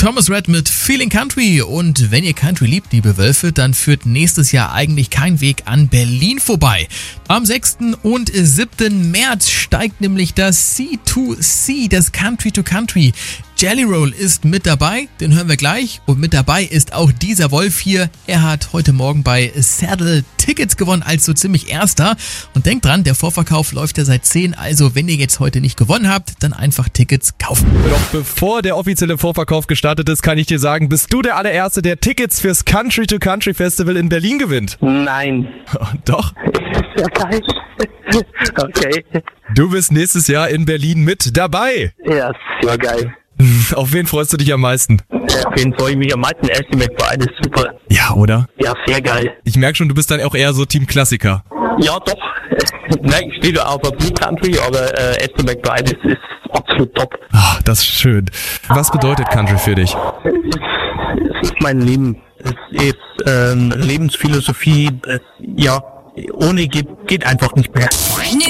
Thomas Rhett mit Feeling Country. Und wenn ihr Country liebt, liebe Wölfe, dann führt nächstes Jahr eigentlich kein Weg an Berlin vorbei. Am 6. und 7. März steigt nämlich das C2C, das Country to Country. Jelly Roll ist mit dabei, den hören wir gleich. Und mit dabei ist auch dieser Wolf hier. Er hat heute Morgen bei Saddle Tickets gewonnen als so ziemlich Erster. Und denkt dran, der Vorverkauf läuft ja seit 10. Also wenn ihr jetzt heute nicht gewonnen habt, dann einfach Tickets kaufen. Doch bevor der offizielle Vorverkauf gestartet ist, kann ich dir sagen, bist du der allererste, der Tickets fürs Country to Country Festival in Berlin gewinnt. Nein. Doch. Ja, geil. Okay. Du bist nächstes Jahr in Berlin mit dabei. Ja, sehr geil. Auf wen freust du dich am meisten? Auf wen freue ich mich am meisten? Estimate Bride ist super. Ja, oder? Ja, sehr geil. Ich merke schon, du bist dann auch eher so Team Klassiker. Ja, doch. Nein, ich stehe auf der Blue Country, aber Estimate Bride ist absolut top. Ah, das ist schön. Was bedeutet Country für dich? Es ist mein Leben. Es ist Lebensphilosophie. Ja, ohne geht einfach nicht mehr.